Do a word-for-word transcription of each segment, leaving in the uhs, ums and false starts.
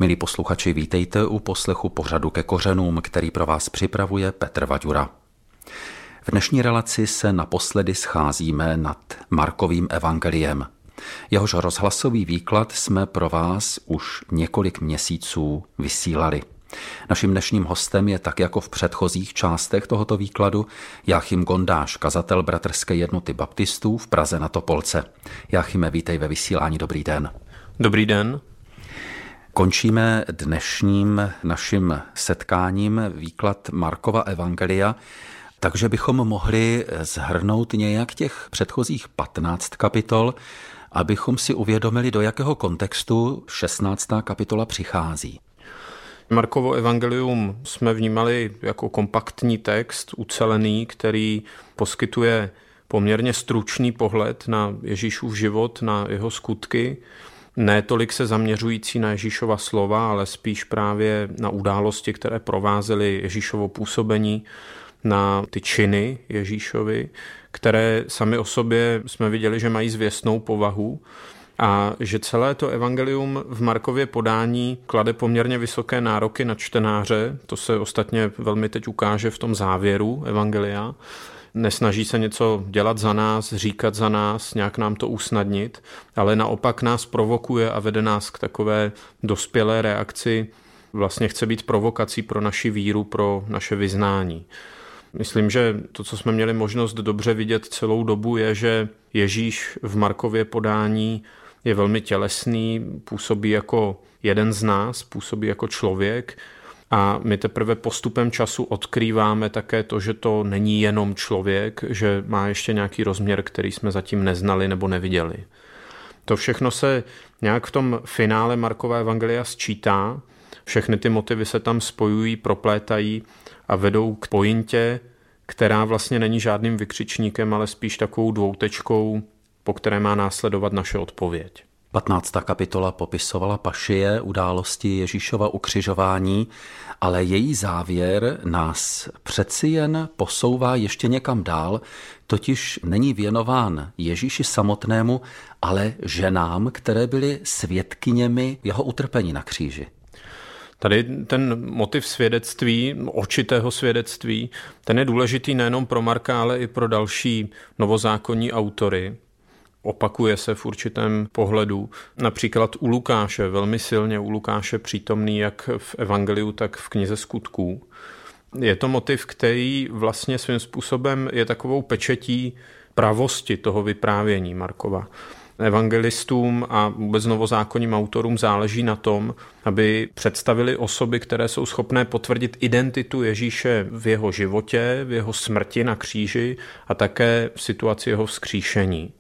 Milí posluchači, vítejte u poslechu pořadu Ke kořenům, který pro vás připravuje Petr Vaďura. V dnešní relaci se naposledy scházíme nad Markovým evangeliem. Jehož rozhlasový výklad jsme pro vás už několik měsíců vysílali. Naším dnešním hostem je, tak jako v předchozích částech tohoto výkladu, Jáchym Gondáš, kazatel Bratrské jednoty baptistů v Praze na Topolce. Jáchyme, vítej ve vysílání, dobrý den. Dobrý den. Končíme dnešním naším setkáním výklad Markova evangelia, takže bychom mohli shrnout nějak těch předchozích patnáct kapitol, abychom si uvědomili, do jakého kontextu šestnáctá kapitola přichází. Markovo evangelium jsme vnímali jako kompaktní text, ucelený, který poskytuje poměrně stručný pohled na Ježíšův život, na jeho skutky, ne tolik se zaměřující na Ježíšova slova, ale spíš právě na události, které provázely Ježíšovo působení, na ty činy Ježíšovi, které sami o sobě jsme viděli, že mají zvěstnou povahu a že celé to evangelium v Markově podání klade poměrně vysoké nároky na čtenáře, to se ostatně velmi teď ukáže v tom závěru evangelia. Nesnaží se něco dělat za nás, říkat za nás, nějak nám to usnadnit, ale naopak nás provokuje a vede nás k takové dospělé reakci, vlastně chce být provokací pro naši víru, pro naše vyznání. Myslím, že to, co jsme měli možnost dobře vidět celou dobu, je, že Ježíš v Markově podání je velmi tělesný, působí jako jeden z nás, působí jako člověk a my teprve postupem času odkrýváme také to, že to není jenom člověk, že má ještě nějaký rozměr, který jsme zatím neznali nebo neviděli. To všechno se nějak v tom finále Markova evangelia sčítá, všechny ty motivy se tam spojují, proplétají a vedou k pointě, která vlastně není žádným vykřičníkem, ale spíš takovou dvoutečkou, po které má následovat naše odpověď. patnáctá kapitola popisovala pašie, události Ježíšova ukřižování, ale její závěr nás přeci jen posouvá ještě někam dál, totiž není věnován Ježíši samotnému, ale ženám, které byly svědkyněmi jeho utrpení na kříži. Tady ten motiv svědectví, očitého svědectví, ten je důležitý nejenom pro Marka, ale i pro další novozákonní autory. Opakuje se v určitém pohledu. Například u Lukáše, velmi silně u Lukáše přítomný jak v evangeliu, tak v knize Skutků. Je to motiv, který vlastně svým způsobem je takovou pečetí pravosti toho vyprávění Markova. Evangelistům a vůbec novozákonním autorům záleží na tom, aby představili osoby, které jsou schopné potvrdit identitu Ježíše v jeho životě, v jeho smrti na kříži a také v situaci jeho vzkříšení.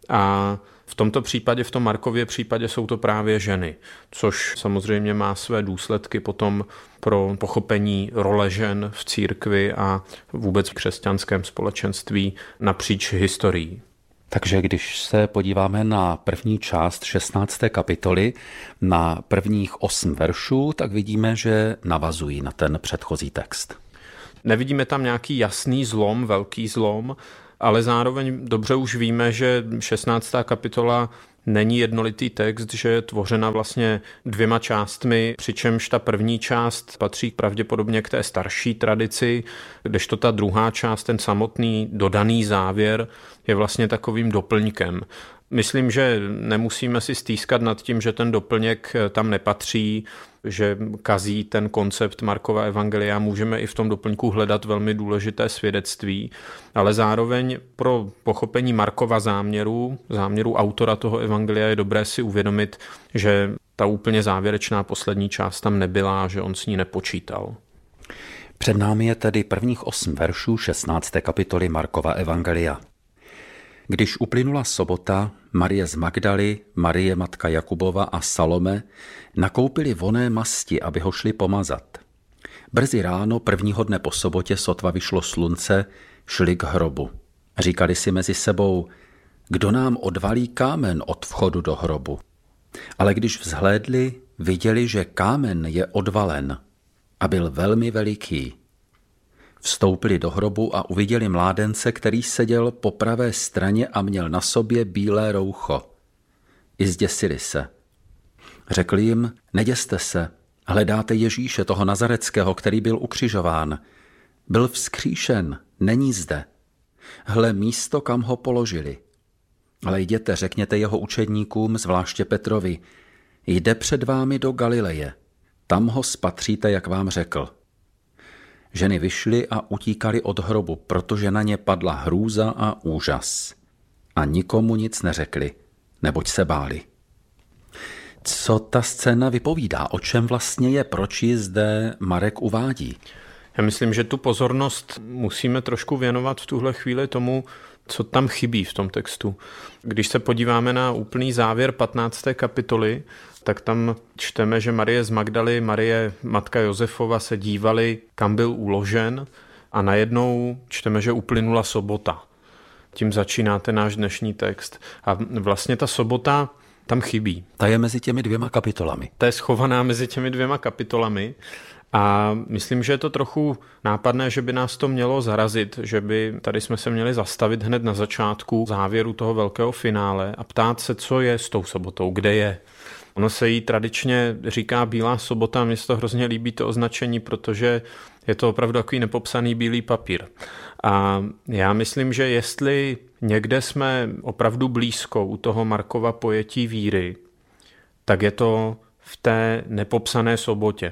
A v tomto případě, v tom Markově případě jsou to právě ženy, což samozřejmě má své důsledky potom pro pochopení role žen v církvi a vůbec v křesťanském společenství napříč historií. Takže když se podíváme na první část šestnácté kapitoly, na prvních osm veršů, tak vidíme, že navazují na ten předchozí text. Nevidíme tam nějaký jasný zlom, velký zlom, ale zároveň dobře už víme, že šestnáctá kapitola není jednolitý text, že je tvořena vlastně dvěma částmi, přičemž ta první část patří pravděpodobně k té starší tradici, kdežto ta druhá část, ten samotný dodaný závěr, je vlastně takovým doplňkem. Myslím, že nemusíme si stýskat nad tím, že ten doplněk tam nepatří, že kazí ten koncept Markova evangelia. Můžeme i v tom doplňku hledat velmi důležité svědectví, ale zároveň pro pochopení Markova záměru, záměru autora toho evangelia je dobré si uvědomit, že ta úplně závěrečná poslední část tam nebyla, že on s ní nepočítal. Před námi je tedy prvních osm veršů šestnácté kapitoly Markova evangelia. Když uplynula sobota, Marie z Magdaly, Marie matka Jakubova a Salome nakoupili vonné masti, aby ho šli pomazat. Brzy ráno prvního dne po sobotě, sotva vyšlo slunce, šli k hrobu. Říkali si mezi sebou, kdo nám odvalí kámen od vchodu do hrobu. Ale když vzhlédli, viděli, že kámen je odvalen a byl velmi veliký. Vstoupili do hrobu a uviděli mládence, který seděl po pravé straně a měl na sobě bílé roucho. I zděsili se. Řekl jim, neděste se, hledáte Ježíše, toho Nazareckého, který byl ukřižován. Byl vzkříšen, není zde. Hle místo, kam ho položili. Ale jděte, řekněte jeho učedníkům, zvláště Petrovi, jde před vámi do Galileje, tam ho spatříte, jak vám řekl. Ženy vyšly a utíkaly od hrobu, protože na ně padla hrůza a úžas. A nikomu nic neřekli, neboť se báli. Co ta scéna vypovídá? O čem vlastně je? Proč ji zde Marek uvádí? Já myslím, že tu pozornost musíme trošku věnovat v tuhle chvíli tomu, co tam chybí v tom textu. Když se podíváme na úplný závěr patnácté kapitoly, tak tam čteme, že Marie z Magdaly, Marie matka Josefova se dívali, kam byl uložen, a najednou čteme, že uplynula sobota. Tím začíná ten náš dnešní text. A vlastně ta sobota tam chybí. Ta je mezi těmi dvěma kapitolami. Ta je schovaná mezi těmi dvěma kapitolami. A myslím, že je to trochu nápadné, že by nás to mělo zarazit, že by tady jsme se měli zastavit hned na začátku závěru toho velkého finále a ptát se, co je s tou sobotou, kde je. Ono se jí tradičně říká Bílá sobota, mně se to hrozně líbí to označení, protože je to opravdu takový nepopsaný bílý papír. A já myslím, že jestli někde jsme opravdu blízko u toho Markova pojetí víry, tak je to v té nepopsané sobotě.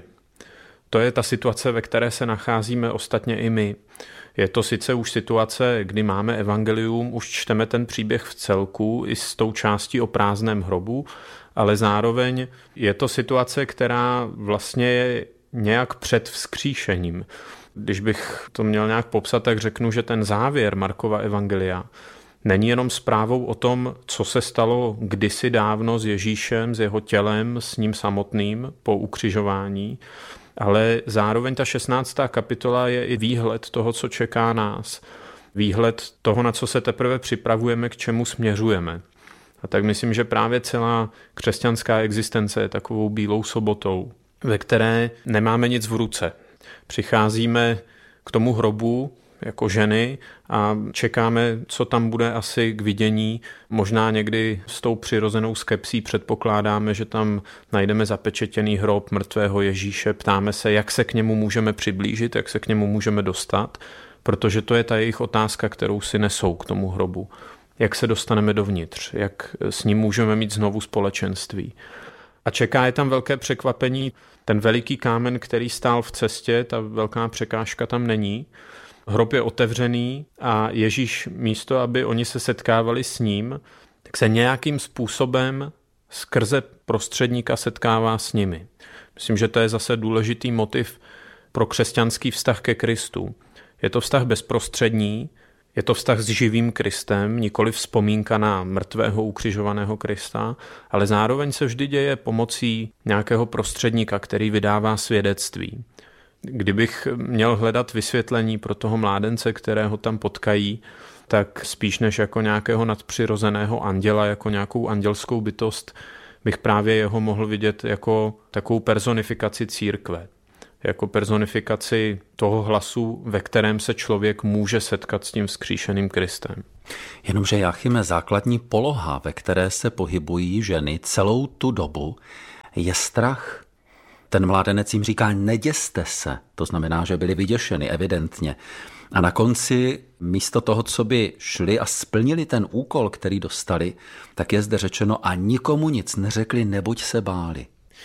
To je ta situace, ve které se nacházíme ostatně i my. Je to sice už situace, kdy máme evangelium, už čteme ten příběh v celku i s tou částí o prázdném hrobu, ale zároveň je to situace, která vlastně je nějak před vzkříšením. Když bych to měl nějak popsat, tak řeknu, že ten závěr Markova evangelia není jenom zprávou o tom, co se stalo kdysi dávno s Ježíšem, s jeho tělem, s ním samotným po ukřižování, ale zároveň ta šestnáctá kapitola je i výhled toho, co čeká nás. Výhled toho, na co se teprve připravujeme, k čemu směřujeme. A tak myslím, že právě celá křesťanská existence je takovou bílou sobotou, ve které nemáme nic v ruce. Přicházíme k tomu hrobu jako ženy a čekáme, co tam bude asi k vidění. Možná někdy s tou přirozenou skepsí předpokládáme, že tam najdeme zapečetěný hrob mrtvého Ježíše. Ptáme se, jak se k němu můžeme přiblížit, jak se k němu můžeme dostat, protože to je ta jejich otázka, kterou si nesou k tomu hrobu. Jak se dostaneme dovnitř, jak s ním můžeme mít znovu společenství. A čeká je tam velké překvapení. Ten veliký kámen, který stál v cestě, ta velká překážka tam není. Hrob je otevřený a Ježíš místo, aby oni se setkávali s ním, tak se nějakým způsobem skrze prostředníka setkává s nimi. Myslím, že to je zase důležitý motiv pro křesťanský vztah ke Kristu. Je to vztah bezprostřední, je to vztah s živým Kristem, nikoli vzpomínka na mrtvého ukřižovaného Krista, ale zároveň se vždy děje pomocí nějakého prostředníka, který vydává svědectví. Kdybych měl hledat vysvětlení pro toho mládence, kterého tam potkají, tak spíš než jako nějakého nadpřirozeného anděla, jako nějakou andělskou bytost, bych právě jeho mohl vidět jako takovou personifikaci církve. Jako personifikaci toho hlasu, ve kterém se člověk může setkat s tím vzkříšeným Kristem. Jenomže, Jáchyme, základní poloha, ve které se pohybují ženy celou tu dobu, je strach. Ten mládenec jim říká, neděste se. To znamená, že byli vyděšeni, evidentně. A na konci, místo toho, co by šli a splnili ten úkol, který dostali, tak je zde řečeno a nikomu nic neřekli, neboť se báli.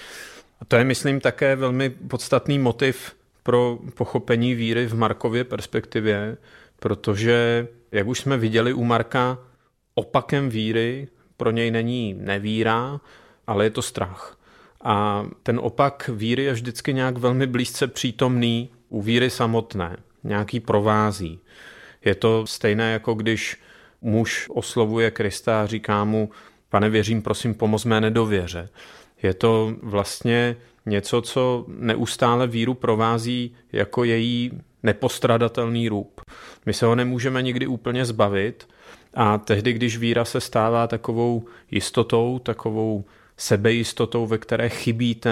A to je, myslím, také velmi podstatný motiv pro pochopení víry v Markově perspektivě, protože, jak už jsme viděli u Marka, opakem víry pro něj není nevíra, ale je to strach. A ten opak víry je vždycky nějak velmi blízce přítomný u víry samotné, nějaký provází. Je to stejné, jako když muž oslovuje Krista a říká mu, pane, věřím, prosím, pomoz mé nedověře. Je to vlastně něco, co neustále víru provází jako její nepostradatelný rub. My se ho nemůžeme nikdy úplně zbavit a tehdy, když víra se stává takovou jistotou, takovou sebejistotou, ve které chybí ten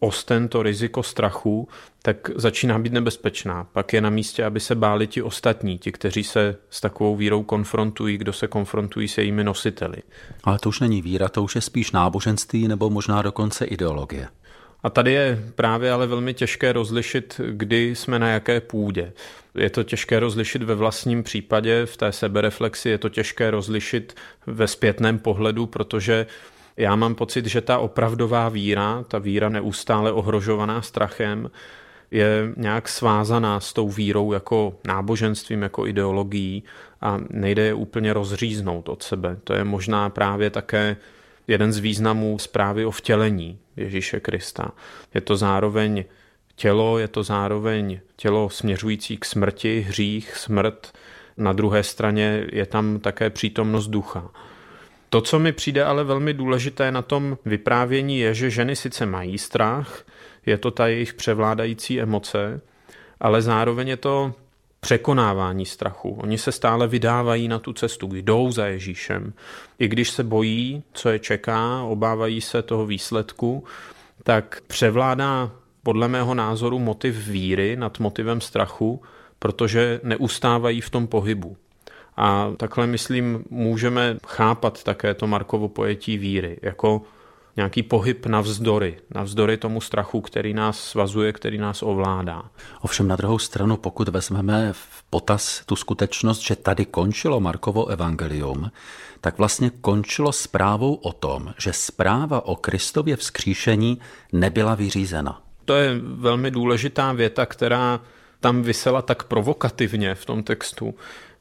osten, to riziko strachu, tak začíná být nebezpečná. Pak je na místě, aby se báli ti ostatní, ti, kteří se s takovou vírou konfrontují, kdo se konfrontují se jejími nositeli. Ale to už není víra, to už je spíš náboženství nebo možná dokonce ideologie. A tady je právě ale velmi těžké rozlišit, kdy jsme na jaké půdě. Je to těžké rozlišit ve vlastním případě, v té sebereflexi, je to těžké rozlišit ve zpětném pohledu, protože já mám pocit, že ta opravdová víra, ta víra neustále ohrožovaná strachem, je nějak svázaná s tou vírou jako náboženstvím, jako ideologií a nejde je úplně rozříznout od sebe. To je možná právě také jeden z významů zprávy o vtělení Ježíše Krista. Je to zároveň tělo, je to zároveň tělo směřující k smrti, hřích, smrt. Na druhé straně je tam také přítomnost ducha. To, co mi přijde ale velmi důležité na tom vyprávění, je, že ženy sice mají strach, je to ta jejich převládající emoce, ale zároveň je to překonávání strachu. Oni se stále vydávají na tu cestu, jdou za Ježíšem. I když se bojí, co je čeká, obávají se toho výsledku, tak převládá podle mého názoru motiv víry nad motivem strachu, protože neustávají v tom pohybu. A takhle, myslím, můžeme chápat také to Markovo pojetí víry jako nějaký pohyb navzdory, navzdory tomu strachu, který nás svazuje, který nás ovládá. Ovšem na druhou stranu, pokud vezmeme v potaz tu skutečnost, že tady končilo Markovo evangelium, tak vlastně končilo zprávou o tom, že zpráva o Kristově vzkříšení nebyla vyřízena. To je velmi důležitá věta, která tam visela tak provokativně v tom textu,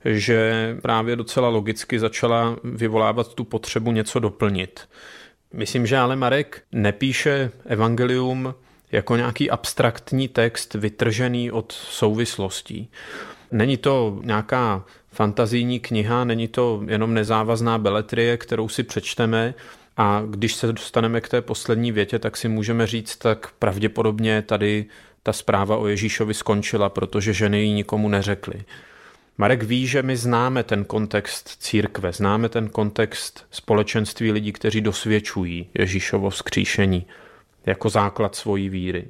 že právě docela logicky začala vyvolávat tu potřebu něco doplnit. Myslím, že ale Marek nepíše evangelium jako nějaký abstraktní text vytržený od souvislostí. Není to nějaká fantazijní kniha, není to jenom nezávazná beletrie, kterou si přečteme a když se dostaneme k té poslední větě, tak si můžeme říct, tak pravděpodobně tady ta zpráva o Ježíšovi skončila, protože ženy ji nikomu neřekly. Marek ví, že my známe ten kontext církve, známe ten kontext společenství lidí, kteří dosvědčují Ježíšovo vzkříšení jako základ svojí víry.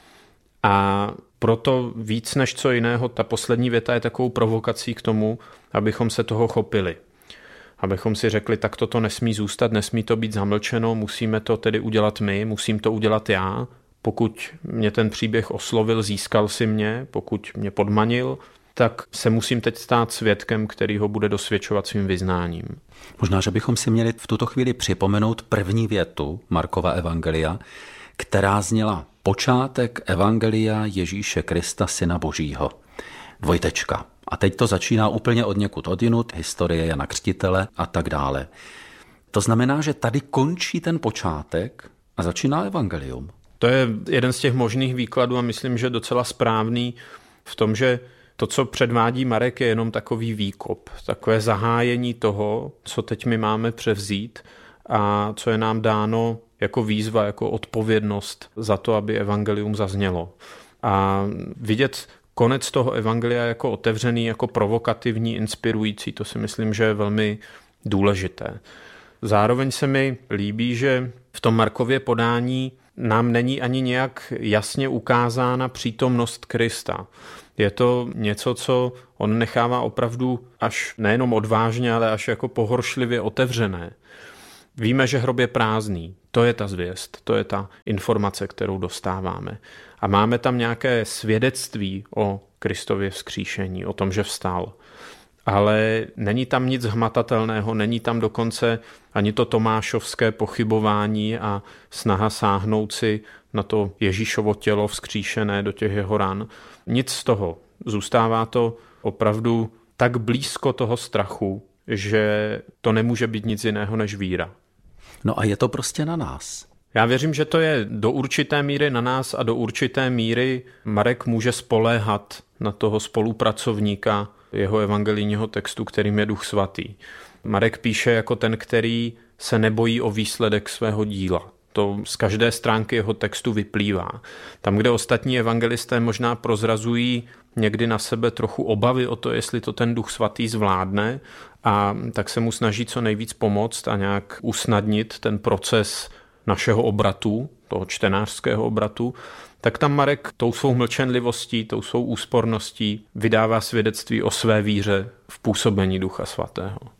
A proto víc než co jiného, ta poslední věta je takovou provokací k tomu, abychom se toho chopili. Abychom si řekli, tak toto nesmí zůstat, nesmí to být zamlčeno, musíme to tedy udělat my, musím to udělat já. Pokud mě ten příběh oslovil, získal si mě, pokud mě podmanil, tak se musím teď stát svědkem, který ho bude dosvědčovat svým vyznáním. Možná, že bychom si měli v tuto chvíli připomenout první větu Markova evangelia, která zněla počátek evangelia Ježíše Krista, Syna Božího. Dvojtečka. A teď to začíná úplně od někud odjinud, historie Jana Křtitele a tak dále. To znamená, že tady končí ten počátek a začíná evangelium. To je jeden z těch možných výkladů a myslím, že docela správný v tom, že to, co předvádí Marek, je jenom takový výkop, takové zahájení toho, co teď my máme převzít a co je nám dáno jako výzva, jako odpovědnost za to, aby evangelium zaznělo. A vidět konec toho evangelia jako otevřený, jako provokativní, inspirující, to si myslím, že je velmi důležité. Zároveň se mi líbí, že v tom Markově podání nám není ani nějak jasně ukázána přítomnost Krista. Je to něco, co on nechává opravdu až nejenom odvážně, ale až jako pohoršlivě otevřené. Víme, že hrob je prázdný. To je ta zvěst, to je ta informace, kterou dostáváme. A máme tam nějaké svědectví o Kristově vzkříšení, o tom, že vstal. Ale není tam nic hmatatelného, není tam dokonce ani to tomášovské pochybování a snaha sáhnout si na to Ježíšovo tělo vzkříšené do těch jeho ran. Nic z toho. Zůstává to opravdu tak blízko toho strachu, že to nemůže být nic jiného než víra. No a je to prostě na nás. Já věřím, že to je do určité míry na nás a do určité míry Marek může spoléhat na toho spolupracovníka jeho evangelijního textu, kterým je Duch Svatý. Marek píše jako ten, který se nebojí o výsledek svého díla. To z každé stránky jeho textu vyplývá. Tam, kde ostatní evangelisté možná prozrazují někdy na sebe trochu obavy o to, jestli to ten Duch Svatý zvládne, a tak se mu snaží co nejvíc pomoct a nějak usnadnit ten proces našeho obratu, toho čtenářského obratu, tak tam Marek tou svou mlčenlivostí, tou svou úsporností vydává svědectví o své víře v působení Ducha Svatého.